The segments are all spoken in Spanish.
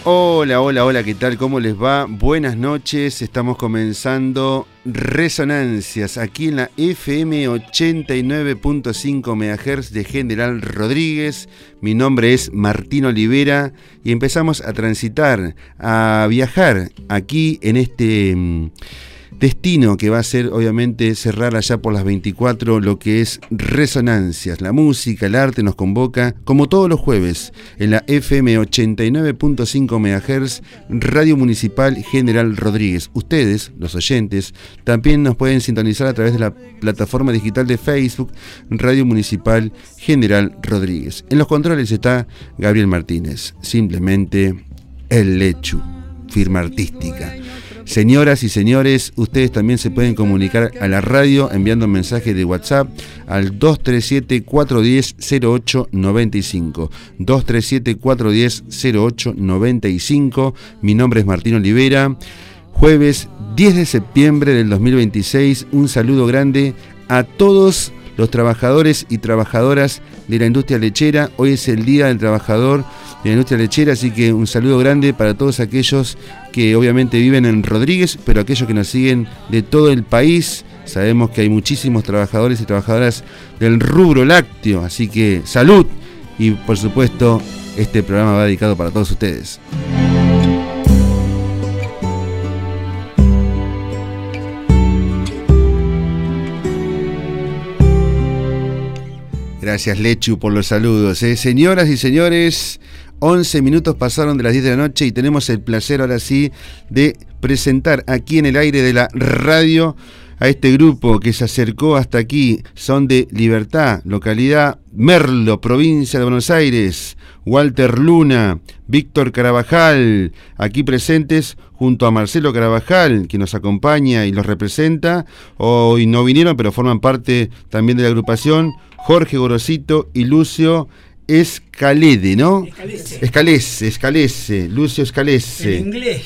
Hola, hola, hola, ¿qué tal? ¿Cómo les va? Buenas noches, estamos comenzando Resonancias aquí en la FM 89.5 MHz de General Rodríguez. Mi nombre es Martín Olivera y empezamos a transitar, a viajar aquí en este destino que va a ser obviamente cerrar allá por las 24 lo que es Resonancias. La música, el arte nos convoca como todos los jueves en la FM 89.5 MHz Radio Municipal General Rodríguez. Ustedes, los oyentes, también nos pueden sintonizar a través de la plataforma digital de Facebook Radio Municipal General Rodríguez. En los controles está Gabriel Martínez, simplemente el Lechu, firma artística. Señoras y señores, ustedes también se pueden comunicar a la radio enviando un mensaje de WhatsApp al 237-410-0895. 237-410-0895. Mi nombre es Martín Olivera. Jueves 10 de septiembre del 2026. Un saludo grande a todos los trabajadores y trabajadoras de la industria lechera. Hoy es el Día del Trabajador de la industria lechera, así que un saludo grande para todos aquellos que obviamente viven en Rodríguez, pero aquellos que nos siguen de todo el país. Sabemos que hay muchísimos trabajadores y trabajadoras del rubro lácteo, así que salud, y por supuesto este programa va dedicado para todos ustedes. Gracias, Lechu, por los saludos. Señoras y señores, 11 minutos pasaron de las 10 de la noche y tenemos el placer ahora sí de presentar aquí en el aire de la radio a este grupo que se acercó hasta aquí. Son de Libertad, localidad Merlo, provincia de Buenos Aires. Walter Luna, Víctor Carabajal, aquí presentes junto a Marcelo Carabajal, que nos acompaña y los representa. Hoy no vinieron, pero forman parte también de la agrupación. Jorge Gorosito y Lucio Escalede, ¿no? Escalese, Lucio Escalese. En inglés.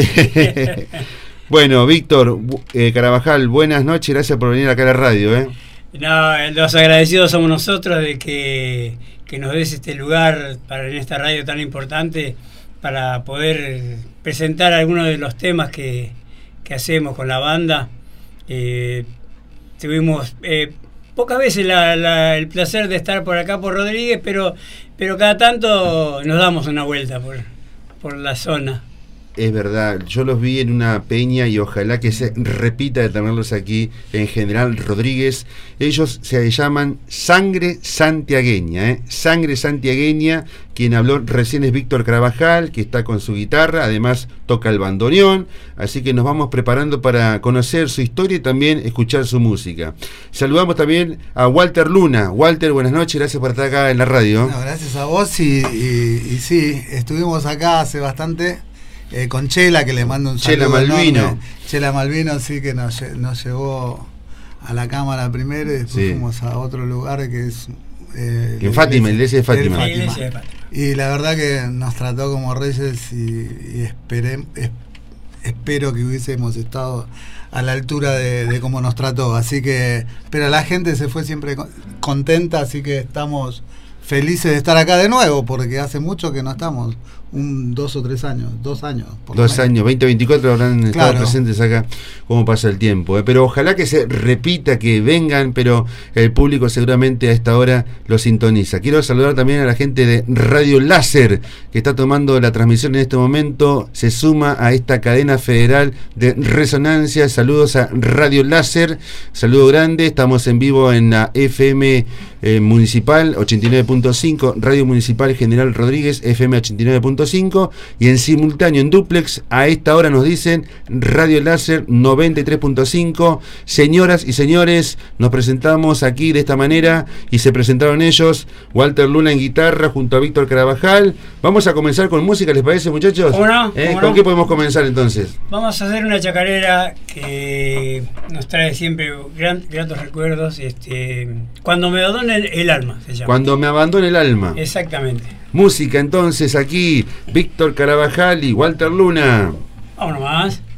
Bueno, Víctor Carabajal, buenas noches, gracias por venir acá a la radio. No, los agradecidos somos nosotros de que nos des este lugar en esta radio tan importante para poder presentar algunos de los temas que hacemos con la banda. Tuvimos pocas veces el placer de estar por acá por Rodríguez, pero cada tanto nos damos una vuelta por la zona. Es verdad, yo los vi en una peña y ojalá que se repita de tenerlos aquí en General Rodríguez. Ellos se llaman Sangre Santiagueña, Sangre Santiagueña. Quien habló recién es Víctor Carabajal, que está con su guitarra, además toca el bandoneón, así que nos vamos preparando para conocer su historia y también escuchar su música. Saludamos también a Walter Luna. Walter, buenas noches, gracias por estar acá en la radio. No, gracias a vos y sí, estuvimos acá hace bastante con Chela, que le mando un saludo. Chela Malvino. Enorme. Chela Malvino, sí, que nos llevó a la cámara primero y después fuimos a otro lugar que es... en Fátima, la iglesia de Fátima. Y la verdad que nos trató como reyes y espero que hubiésemos estado a la altura de cómo nos trató. Así que, pero la gente se fue siempre contenta, así que estamos felices de estar acá de nuevo, porque hace mucho que no estamos. 2 o 3 años, 2 años. 2 años, 2024 habrán estado presentes acá, cómo pasa el tiempo. Pero ojalá que se repita, que vengan, pero el público seguramente a esta hora lo sintoniza. Quiero saludar también a la gente de Radio Láser, que está tomando la transmisión en este momento, se suma a esta cadena federal de resonancia. Saludos a Radio Láser, saludo grande, estamos en vivo en la FM Municipal 89.5, Radio Municipal General Rodríguez, FM 89.5, y en simultáneo en duplex a esta hora nos dicen Radio Láser 93.5. Señoras y señores, nos presentamos aquí de esta manera y se presentaron ellos. Walter Luna en guitarra junto a Víctor Carabajal. Vamos a comenzar con música, ¿les parece, muchachos? ¿Cómo no? ¿Con qué podemos comenzar entonces? Vamos a hacer una chacarera que nos trae siempre gratos recuerdos. Cuando me abandone el alma se llama. Cuando me abandone el alma. Exactamente. Música entonces aquí, Víctor Carabajal y Walter Luna. Vámonos más.